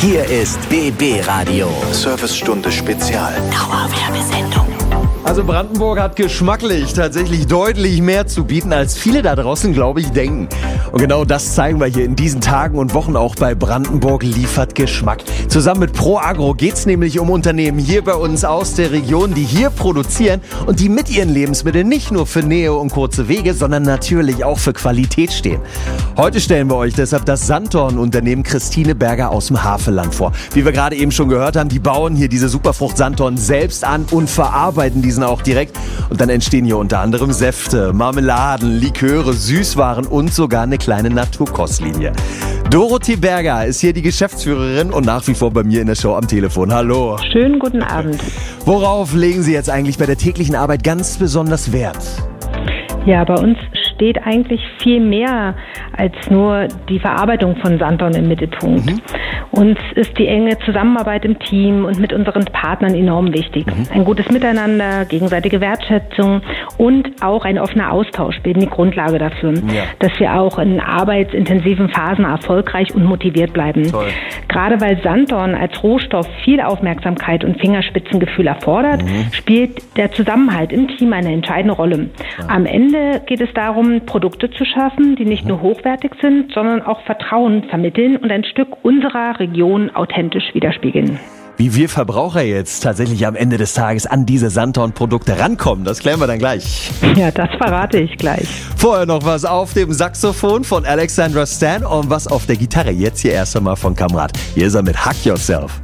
Hier ist BB Radio. Servicestunde Spezial. Dauerwerbesendung. Also Brandenburg hat geschmacklich tatsächlich deutlich mehr zu bieten, als viele da draußen, glaube ich, denken. Und genau das zeigen wir hier in diesen Tagen und Wochen auch bei Brandenburg liefert Geschmack. Zusammen mit ProAgro geht's nämlich um Unternehmen hier bei uns aus der Region, die hier produzieren und die mit ihren Lebensmitteln nicht nur für Nähe und kurze Wege, sondern natürlich auch für Qualität stehen. Heute stellen wir euch deshalb das Sanddorn-Unternehmen Christine Berger aus dem Havelland vor. Wie wir gerade eben schon gehört haben, die bauen hier diese Superfrucht Sanddorn selbst an und verarbeiten diesen auch direkt. Und dann entstehen hier unter anderem Säfte, Marmeladen, Liköre, Süßwaren und sogar eine kleine Naturkostlinie. Dorothee Berger ist hier die Geschäftsführerin und nach wie vor bei mir in der Show am Telefon. Hallo. Schönen guten Abend. Worauf legen Sie jetzt eigentlich bei der täglichen Arbeit ganz besonders Wert? Ja, bei uns steht eigentlich viel mehr als nur die Verarbeitung von Sanddorn im Mittelpunkt. Uns ist die enge Zusammenarbeit im Team und mit unseren Partnern enorm wichtig. Ein gutes Miteinander, gegenseitige Wertschätzung und auch ein offener Austausch bilden die Grundlage dafür, dass wir auch in arbeitsintensiven Phasen erfolgreich und motiviert bleiben. Toll. Gerade weil Sanddorn als Rohstoff viel Aufmerksamkeit und Fingerspitzengefühl erfordert, spielt der Zusammenhalt im Team eine entscheidende Rolle. Am Ende geht es darum, Produkte zu schaffen, die nicht nur hochwertig sind, sondern auch Vertrauen vermitteln und ein Stück unserer Region authentisch widerspiegeln. Wie wir Verbraucher jetzt tatsächlich am Ende des Tages an diese Sanddorn-Produkte rankommen, das klären wir dann gleich. Ja, das verrate ich gleich. Vorher noch was auf dem Saxophon von Alexandra Stan und was auf der Gitarre. Jetzt hier erst einmal von Kamrat. Hier ist er mit Hack Yourself.